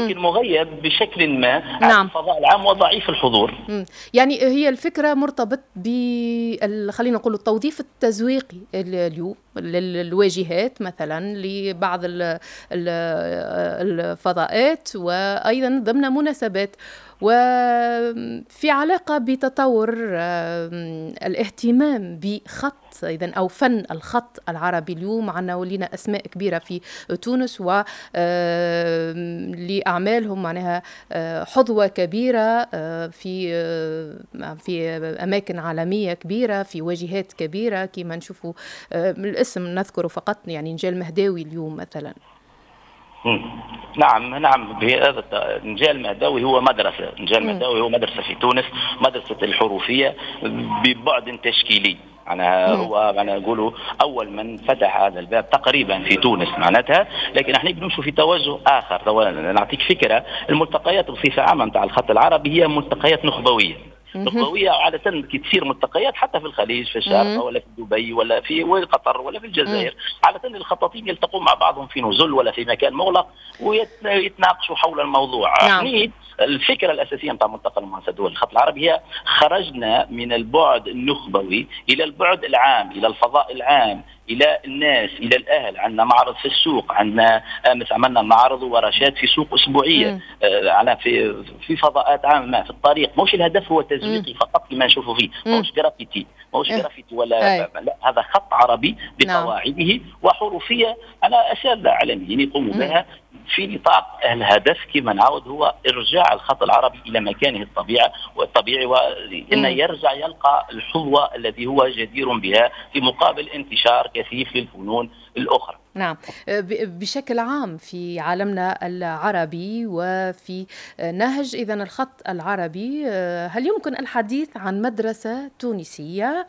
لكن مغيب بشكل ما عن الفضاء العام وضعيف الحضور. يعني هي الفكرة مرتبط خلينا نقول التوظيف التسويقي اليوم للواجهات مثلا لبعض الفضاءات، وأيضا ضمن مناسبات، وفي علاقة بتطور الاهتمام بخط إذن أو فن الخط العربي. اليوم عنا ولينا أسماء كبيرة في تونس ولأعمالهم معناها حظوة كبيرة في أماكن عالمية كبيرة، في واجهات كبيرة كما نشوفوا الاسم نذكره فقط، يعني نجال مهداوي اليوم مثلا. نعم نجال المهداوي هو مدرسة، نجال المهداوي هو مدرسة في تونس، مدرسة الحروفية ببعد تشكيلي. هو نقولوا أول من فتح هذا الباب تقريبا في تونس معناتها، لكن احنا بنمشوا في توجه آخر. نعطيك فكرة، الملتقيات بصفة عامة نتاع الخط العربي هي ملتقيات نخبوية. نخبوية عادة كي تصير ملتقيات حتى في الخليج، في الشارقة ولا في دبي ولا في قطر ولا في الجزائر، عادة الخطاطين يلتقون مع بعضهم في نزل ولا في مكان مغلق ويتناقشوا حول الموضوع. الفكرة الأساسية نتاع ملتقى المؤسسات دول الخط العربي هي خرجنا من البعد النخبوي إلى البعد العام، إلى الفضاء العام، إلى الناس، إلى الأهل. عندنا معرض في السوق، عندنا أمس عملنا معرض وورشات في سوق أسبوعية، في فضاءات عامة في الطريق. مش الهدف هو تسويقي فقط كما نشوفوا فيه، مش جرافيتي ولا لا، هذا خط عربي بقواعده وحروفية على أساس عالميين يقوموا بها في نطاق الهدف كما نعود هو إرجاع الخط العربي إلى مكانه الطبيعي وإنه يرجع يلقى الحظوة الذي هو جدير بها في مقابل انتشار كثيف للفنون الأخرى. نعم، بشكل عام في عالمنا العربي وفي نهج إذن الخط العربي، هل يمكن الحديث عن مدرسة تونسية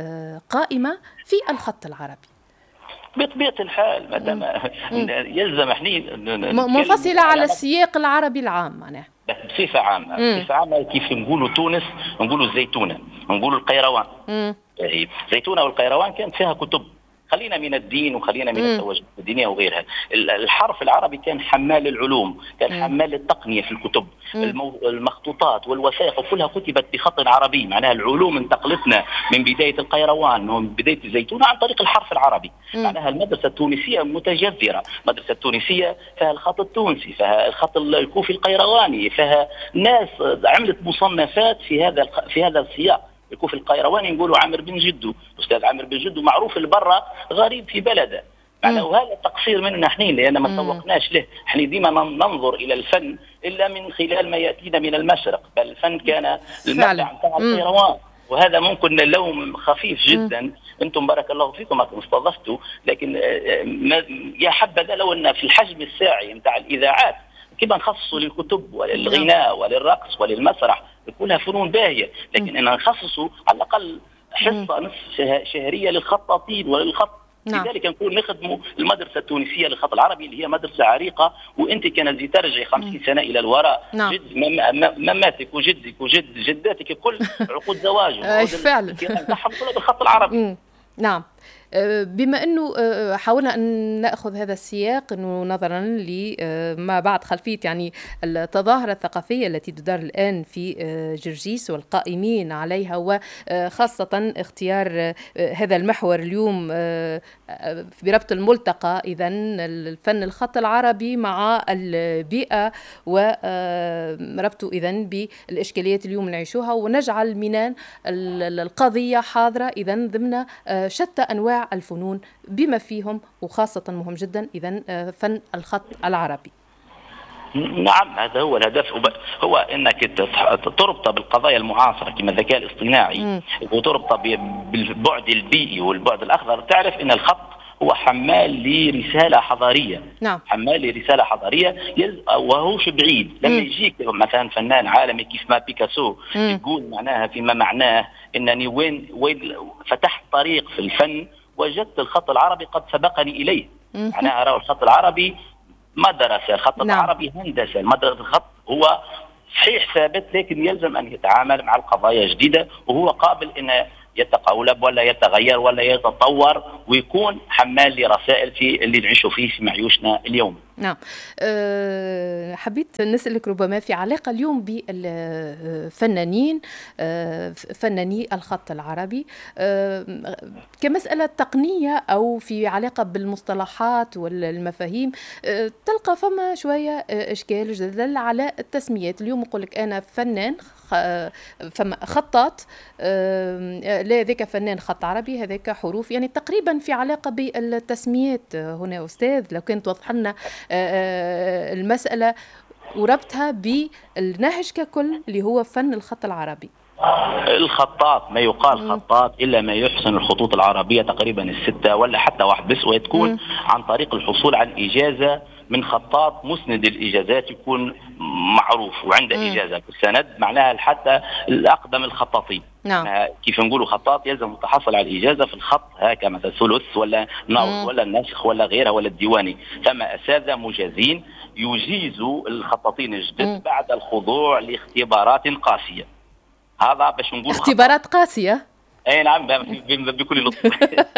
قائمة في الخط العربي؟ بطبيعة الحال، ما دام يلزم احنا منفصلة على السياق العربي العام معناها. بصفة عامة كيف نقولوا تونس، نقولوا الزيتونة، نقولوا القيروان. الزيتونة والقيروان كانت فيها كتب، خلينا من الدين وخلينا من التوجه الدينية وغيرها. الحرف العربي كان حمال العلوم، كان حمال التقنية في الكتب. المخطوطات والوثائق كلها كتبت بخط عربي، معناها العلوم انتقلتنا من بداية القيروان ومن بداية الزيتونة عن طريق الحرف العربي. معناها المدرسة التونسية متجذرة، المدرسة التونسية فيها الخط التونسي، فيها الخط الكوفي القيرواني، فيها ناس عملت مصنفات في هذا السياق. الكوفي القيرواني نقولوا عامر بن جدو، الأستاذ عامر بن جدو معروف البرة غريب في بلده. وهذا تقصير مننا حين، لأن ما تسوقناش له. احنا ديما ننظر إلى الفن إلا من خلال ما يأتينا من المشرق، بل الفن كان المبدع نتاع القيروان. وهذا ممكن لوم خفيف جدا. انتم بارك الله فيكم استضفتوا، لكن يا حبذا لو ان في الحجم الساعي نتاع الإذاعات كيف نخصصوا للكتب وللغناء وللرقص وللمسرح، كلها فنون باهية، لكن ان نخصصوا على الأقل حصة نصف شهرية للخطاطين وللخط. لذلك نقول نخدموا المدرسة التونسية للخط العربي اللي هي مدرسة عريقة، وانت كانت ترجعي 50 سنة إلى الوراء. جد مماتك وجدك وجد جداتك كل عقود زواج فعلا بالخط العربي. نعم، بما أنه حاولنا أن نأخذ هذا السياق، أنه نظرا لما بعد خلفية يعني التظاهرة الثقافية التي تدار الآن في جرجيس والقائمين عليها، وخاصة اختيار هذا المحور اليوم بربط الملتقى إذن الفن الخط العربي مع البيئة، وربطه إذن بالإشكاليات اليوم نعيشوها، ونجعل منان القضية حاضرة إذن ضمن شتى أنواع الفنون بما فيهم وخاصة مهم جدا إذن فن الخط العربي. نعم، هذا هو الهدف، هو انك تربط بالقضايا المعاصره كما الذكاء الاصطناعي وتربط بالبعد البيئي والبعد الاخضر. تعرف ان الخط هو حمال لرساله حضاريه. نعم. حمال لرساله حضاريه وهوش بعيد. لما يجيك مثلا فنان عالمي كيف ما بيكاسو يقول معناها فيما معناه انني وين فتحت طريق في الفن وجدت الخط العربي قد سبقني اليه. معناها راهو الخط العربي مدرسة، الخط العربي هندسة. مدرسة الخط هو صحيح ثابت، لكن يلزم أن يتعامل مع القضايا جديدة، وهو قابل أن يتقولب ولا يتغير ولا يتطور ويكون حمال لرسائل في اللي نعيشه فيه في معيوشنا اليوم. نعم. حبيت نسألك ربما في علاقة اليوم بالفنانين، فناني الخط العربي، كمسألة تقنية أو في علاقة بالمصطلحات والمفاهيم، تلقى فما شوية إشكال جدل على التسميات. اليوم يقول لك أنا فنان، فما خطاط، لا ذاك فنان خط عربي، هذاك حروف، يعني تقريبا في علاقة بالتسميات. هنا أستاذ لو كنت توضح لنا المسألة وربطها بالنهج ككل اللي هو فن الخط العربي. الخطاط ما يقال خطاط إلا ما يحسن الخطوط العربية تقريبا الستة ولا حتى واحد بس، وتكون عن طريق الحصول على إجازة من خطاط مسند الإجازات، يكون معروف وعنده إجازة بالسند، معناها حتى الأقدم الخطاطين. نعم. كيف نقولوا خطاط يلزم تحصل على الإجازة في الخط، هكا مثلا ثلث ولا نوع ولا النسخ ولا غيرها ولا الديواني. ثم أساتذة مجازين يجيزوا الخطاطين الجدد بعد الخضوع لاختبارات قاسية. هذا باش نقول اختبارات قاسية. اي نعم، بكل لطف.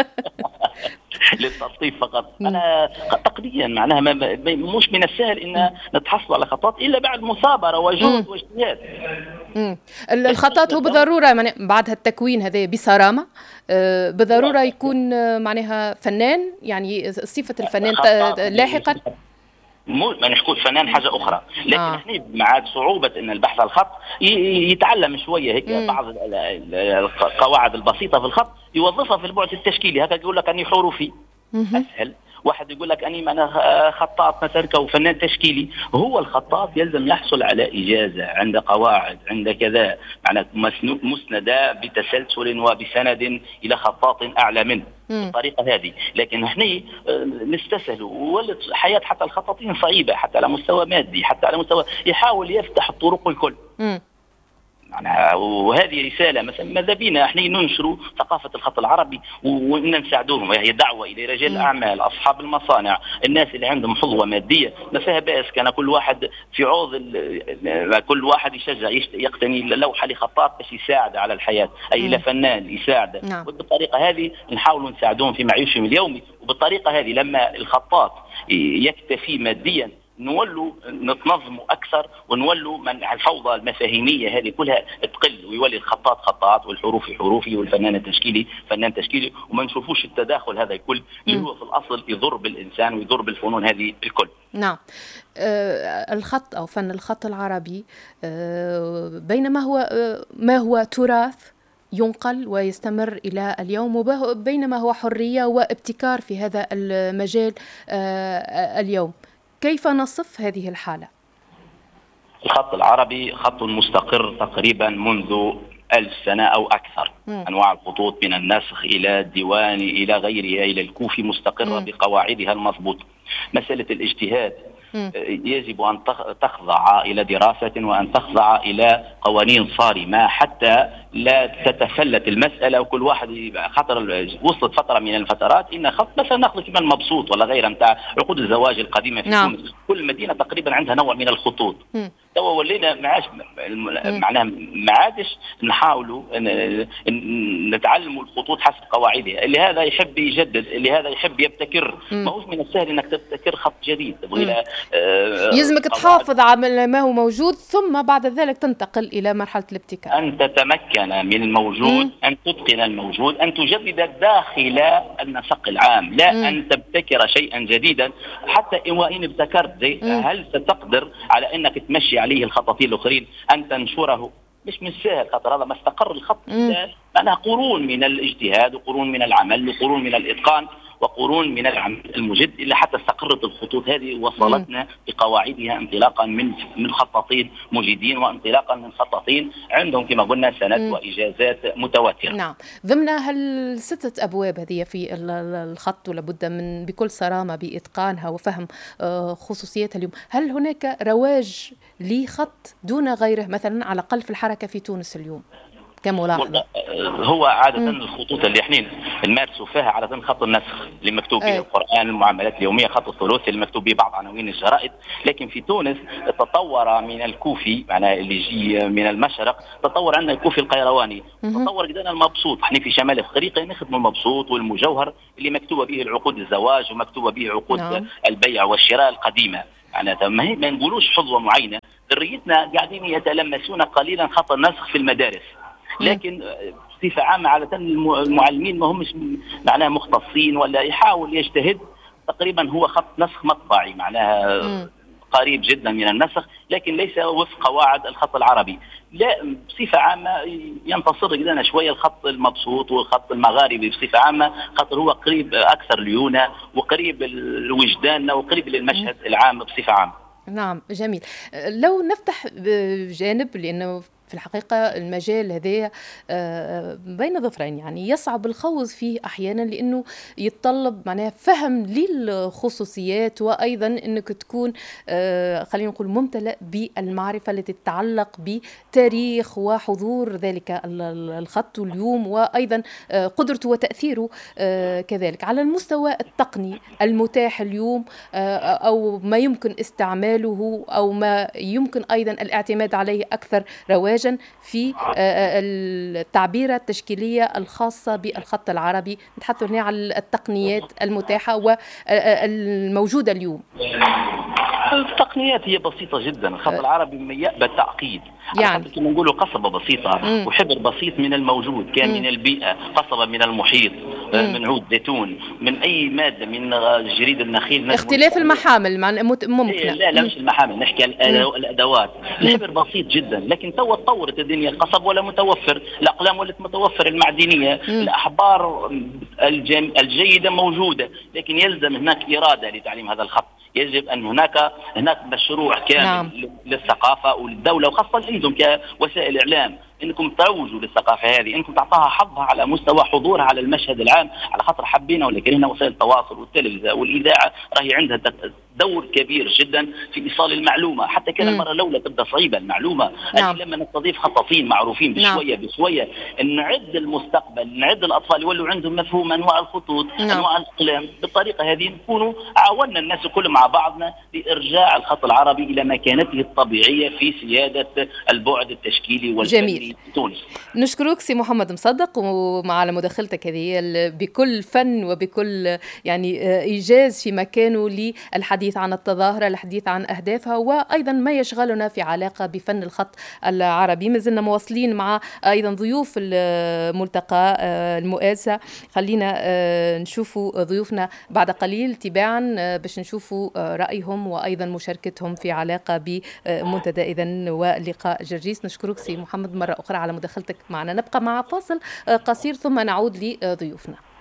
للتلطيف فقط. انا تقنيا معناها مش من السهل ان نتحصل على خطاط الا بعد مثابره وجهد واجتهاد. الخطاط هو بالضروره بعد التكوين هذا بصرامه، بالضروره يكون معناها فنان، يعني صفه الفنان لاحقا. ما نحكوش فنان حاجة أخرى، لكن احنا مع صعوبة أن البحث عن الخط يتعلم شوية هيك بعض القواعد البسيطة في الخط يوظفها في البعد التشكيلي. هكا يقول لك أني حروفي أسهل، واحد يقول لك أني أنا خطاط مثلا كفنان تشكيلي. هو الخطاط يلزم يحصل على إجازة، عند قواعد، عند كذا، معناته مسندة بتسلسل وبسند إلى خطاط أعلى منه بالطريقة هذه. لكن احنا نستسهل، ولد حياة حتى الخطاطين صعيبة، حتى على مستوى مادي، حتى على مستوى يحاول يفتح الطرق الكل. وهذه رسالة مثلا ماذا بينا احنا ننشروا ثقافة الخط العربي ونساعدوهم، وهي دعوة إلى رجال الأعمال، أصحاب المصانع، الناس اللي عندهم حظوة مادية. ما فيها بأس كان كل واحد في عوض، كل واحد يشجع يقتني لوحة لخطاط باش يساعد على الحياة، أي لفنان يساعد. وبالطريقة هذه نحاول نساعدهم في معيشهم اليومي. وبالطريقة هذه لما الخطاط يكتفي ماديا نولوا نتنظموا أكثر، ونولوا من الفوضى المفاهيمية هذه كلها تقل، ويولي الخطاط خطاط والحروف حروفي والفنان التشكيلي فنان تشكيلي، وما نشوفوش التداخل هذا الكل اللي هو في الأصل يضر بالإنسان ويضر بالفنون هذه الكل. نعم. الخط أو فن الخط العربي بينما هو ما هو تراث ينقل ويستمر إلى اليوم، بينما هو حرية وابتكار في هذا المجال اليوم. كيف نصف هذه الحالة؟ الخط العربي خط مستقر تقريبا منذ 1000 سنة أو أكثر. أنواع الخطوط من النسخ إلى الديوان إلى غيرها إلى الكوفي مستقرة بقواعدها المضبوطة. مسألة الاجتهاد يجب أن تخضع إلى دراسة وأن تخضع إلى قوانين صارمة حتى لا تتفلت المسألة. وكل واحد خطر وصلت فترة من الفترات إن خط مثلا ناخذ كمان مبسوط ولا غيره نتاع عقود الزواج القديمة في تونس، كل مدينة تقريبا عندها نوع من الخطوط. توا ولينا معناها ما عادش نحاولوا نتعلموا الخطوط حسب قواعدها. اللي هذا يحب يجدد، اللي هذا يحب يبتكر. ما هو من السهل انك تبتكر خط جديد، تبغي يلزمك تحافظ على ما هو موجود ثم بعد ذلك تنتقل الى مرحله الابتكار. ان تتمكن من الموجود، ان تتقن الموجود، ان تجدد داخل النسق العام، لا ان تبتكر شيئا جديدا. حتى وان ابتكرت هل ستقدر على انك تمشي عليه الخطاطين الاخرين، ان تنشره؟ مش من السهل، خاطر هذا ما استقر الخط معناها قرون من الاجتهاد وقرون من العمل وقرون من الاتقان وقرون من العمل المجد إلا حتى استقرت الخطوط هذه وصلتنا بقواعدها انطلاقا من خطاطين مجيدين وانطلاقا من خطاطين عندهم كما قلنا سند وإجازات متواترة. نعم. ضمن هالستة أبواب هذه في الخط ولابد من بكل صرامة بإتقانها وفهم خصوصياتها اليوم، هل هناك رواج لخط دون غيره مثلا على الأقل في الحركة في تونس اليوم كملاحظة. هو عادة الخطوط اللي احنا نمارسوا فيها عادة خط النسخ اللي مكتوب به القرآن، المعاملات اليومية، خط الثلاثي اللي مكتوب به بعض عناوين الجرائد. لكن في تونس تطور من الكوفي، معناها اللي يجي من المشرق، تطور عندنا الكوفي القيرواني، تطور جدا المبسوط. احنا في شمال افريقيا نخدموا المبسوط والمجوهر اللي مكتوبه به العقود الزواج ومكتوبه به عقود البيع والشراء القديمة. معناتها ما نقولوش حظوة معينة، ذريتنا قاعدين يتلمسون قليلا خط النسخ في المدارس. لكن بصفة عامة عادة المعلمين ما همش معناها مختصين، ولا يحاول يجتهد. تقريبا هو خط نسخ مطبعي، معناها قريب جدا من النسخ، لكن ليس وفق قواعد الخط العربي. لا، بصفة عامة ينتصر لنا شوية الخط المبسوط والخط المغاربي بصفة عامة، خاطر هو قريب أكثر ليونة وقريب لوجداننا وقريب للمشهد العام بصفة عامة. نعم، جميل. لو نفتح جانب، لأنه في الحقيقة المجال هذا بين ظفرين، يعني يصعب الخوض فيه أحيانا، لأنه يتطلب معناها فهم للخصوصيات، وأيضا أنك تكون خلينا نقول ممتلئ بالمعرفة التي تتعلق بتاريخ وحضور ذلك الخط اليوم، وأيضا قدرته وتأثيره كذلك على المستوى التقني المتاح اليوم، أو ما يمكن استعماله أو ما يمكن أيضا الاعتماد عليه أكثر رواجا في التعبيرة التشكيلية الخاصة بالخط العربي. نتحدث هنا عن التقنيات المتاحة والموجودة اليوم. التقنيات هي بسيطة جدا. الخط العربي ميأ بالتعقيد، يعني كما نقولوا قصبة بسيطة وحبر بسيط من الموجود، كان من البيئة، قصبة من المحيط، من عود زيتون، من أي مادة، من جريد النخيل. اختلاف المحامل ممكن. لا مش المحامل، نحكي الأدوات. الحبر بسيط جدا، لكن تطورت الدنيا، القصب ولا متوفر، الأقلام ولت متوفر، المعدنية، الأحبار الجيدة موجودة، لكن يلزم هناك إرادة لتعليم هذا الخط. يجب أن هناك مشروع كامل للثقافة وللدولة، وخاصة أنتم كوسائل إعلام انكم تروجوا للثقافه هذه، انكم تعطاها حظها على مستوى حضورها على المشهد العام، على خاطر حبينا ولا كرهنا وسائل التواصل والتلفزيون والاذاعه راهي عندها دور كبير جدا في ايصال المعلومه. حتى كان المره الاولى تبدا صعيبه المعلومه. لما نستضيف خطاطين معروفين بشويه بشويه نعد المستقبل، نعد الاطفال يولوا عندهم مفهوم انواع الخطوط، انواع الاقلام. بالطريقه هذه نكونوا عاوننا الناس كل مع بعضنا لارجاع الخط العربي الى مكانته الطبيعيه في سياده البعد التشكيلي والفني. تونس. نشكرك سي محمد مصدق ومع مداخلتك هذه بكل فن وبكل يعني إيجاز في مكانه للحديث عن التظاهرة، الحديث عن أهدافها، وأيضا ما يشغلنا في علاقة بفن الخط العربي. ما زلنا مواصلين مع أيضا ضيوف الملتقى المؤاسة. خلينا نشوفوا ضيوفنا بعد قليل تباعا باش نشوفوا رأيهم وأيضا مشاركتهم في علاقة بمنتدى إذن ولقاء جرجيس. نشكرك سي محمد مرة أخرى على مداخلتك معنا. نبقى مع فاصل قصير ثم نعود لضيوفنا.